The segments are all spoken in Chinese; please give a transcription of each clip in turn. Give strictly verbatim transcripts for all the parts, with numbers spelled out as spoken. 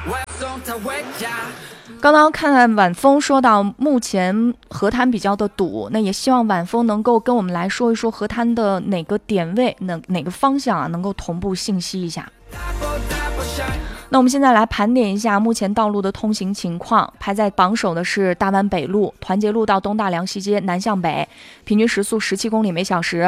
刚刚看晚风说到目前河滩比较的堵，那也希望晚风能够跟我们来说一说河滩的哪个点位哪哪个方向啊能够同步信息一下。那我们现在来盘点一下目前道路的通行情况，排在榜首的是大湾北路，团结路到东大梁西街南向北，平均时速十七公里每小时。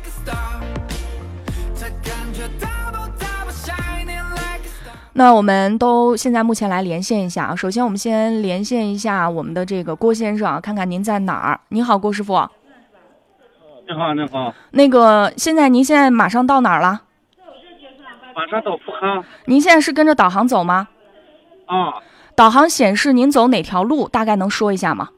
那我们都现在目前来连线一下啊，首先我们先连线一下我们的这个郭先生，看看您在哪儿。你好，郭师傅。 你好，你好。 那个，现在您现在马上到哪儿了？ 马上到富康。 您现在是跟着导航走吗？ 啊。 导航显示您走哪条路，大概能说一下吗？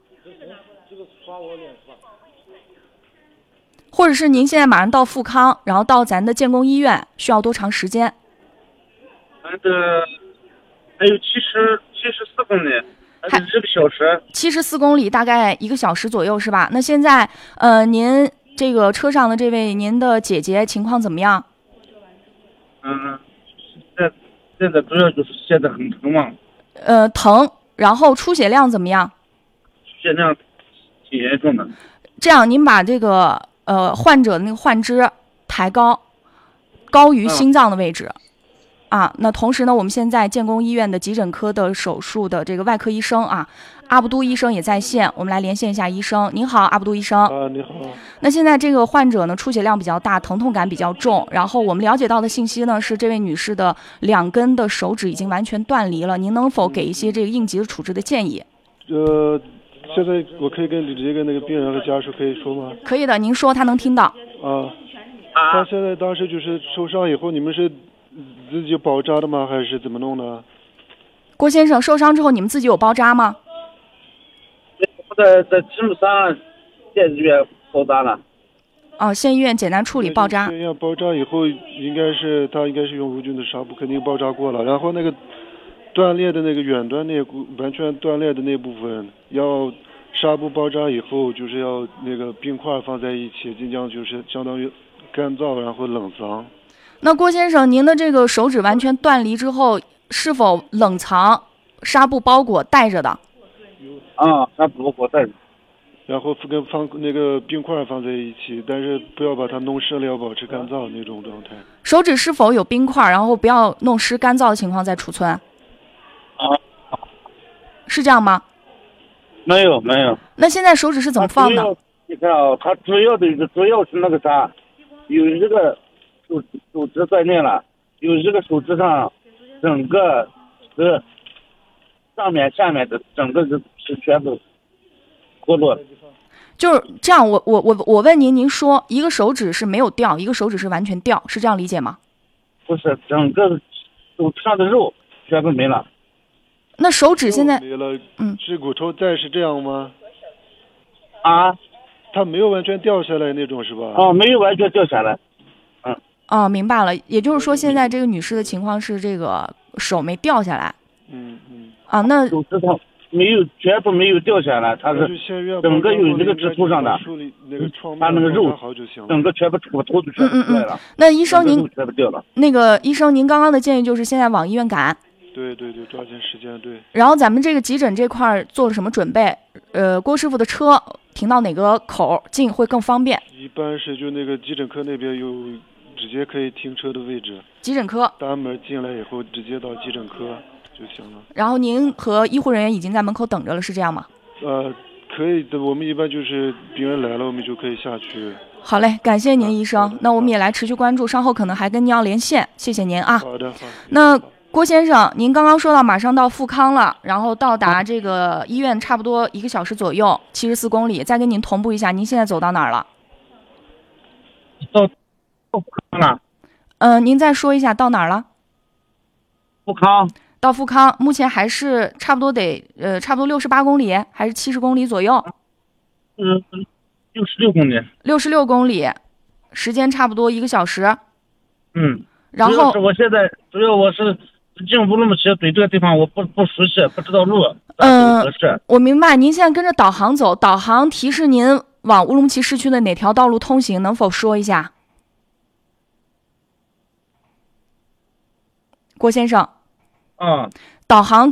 或者是您现在马上到富康，然后到咱的建工医院，需要多长时间？ 咱的还有七十七十四公里，还有一个小时。 七十四公里，大概一个小时左右是吧？那现在呃，您这个车上的这位您的姐姐情况怎么样？ 嗯，现现在主要就是现在很疼嘛。 呃，疼，然后出血量怎么样？ 出血量挺严重的。 这样，您把这个呃患者的那个患肢抬高，高于心脏的位置。嗯啊，那同时呢，我们现在建工医院的急诊科的手术的这个外科医生啊，阿布都医生也在线，我们来连线一下医生。您好，阿布都医生。 啊，你好。 那现在这个患者呢，出血量比较大，疼痛感比较重，然后我们了解到的信息呢，是这位女士的两根的手指已经完全断离了，您能否给一些这个应急的处置的建议？ 呃，现在我可以跟直接跟那个病人和家属可以说吗？ 可以的，您说，他能听到。 啊，他现在当时就是受伤以后，你们是自己包扎的吗？还是怎么弄的？ 郭先生，受伤之后你们自己有包扎吗？ 我在在吉木山县医院包扎了。 哦，县医院简单处理包扎。 县医院包扎以后，应该是他应该是用无菌的纱布，肯定包扎过了。然后那个断裂的那个远端那完全断裂的那部分，要纱布包扎以后，就是要那个冰块放在一起，尽量就是相当于干燥，然后冷藏。 那郭先生，您的这个手指完全断离之后，是否冷藏、纱布包裹带着的？ 啊，纱布包裹带着。 然后跟放那个冰块放在一起，但是不要把它弄湿了，要保持干燥那种状态。 手指是否有冰块，然后不要弄湿干燥的情况再储存？ 啊， 是这样吗？ 没有没有。 那现在手指是怎么放的？ 你看啊，它主要的主要是那个啥，有一个手手指断裂了，有一个手指上整个是上面下面的整个是是全部脱落。 就是这样，我我我我问您，您说一个手指是没有掉，一个手指是完全掉，是这样理解吗？ 不是，整个手指上的肉全部没了。 那手指现在没了， 嗯， 指骨头在是这样吗？ 啊， 它没有完全掉下来那种是吧？ 哦，没有完全掉下来。嗯。 哦，明白了，也就是说现在这个女士的情况是这个手没掉下来。 嗯嗯。 啊，那手指头没有全部没有掉下来，它是整个有这个指头上的，它那个肉整个全部脱脱出来了。 嗯嗯嗯。那医生您全部掉了。 那个医生您刚刚的建议就是现在往医院赶。 对对对，抓紧时间。对。 然后咱们这个急诊这块做了什么准备？呃，郭师傅的车停到哪个口进会更方便？ 一般是就那个急诊科那边有直接可以停车的位置。 急诊科。 大门进来以后直接到急诊科就行了。 然后您和医护人员已经在门口等着了，是这样吗？ 呃，可以的，我们一般就是病人来了，我们就可以下去。 好嘞，感谢您，医生。那我们也来持续关注，稍后可能还跟您要连线，谢谢您啊。 好的，好的。 那郭先生，您刚刚说到马上到富康了，然后到达这个医院差不多一个小时左右，七十四公里。再跟您同步一下，您现在走到哪儿了？ 到富康了。 嗯、呃，您再说一下到哪儿了？ 富康。 到富康，目前还是差不多得呃，差不多六十八公里，还是七十公里左右？ 嗯，六十六公里。 六十六公里，时间差不多一个小时。 嗯。 然后主要是我现在主要我是进乌鲁木齐，对这个地方我不不熟悉，不知道路。 嗯、呃，我明白。您现在跟着导航走，导航提示您往乌鲁木齐市区的哪条道路通行，能否说一下？郭先生。 嗯， 导航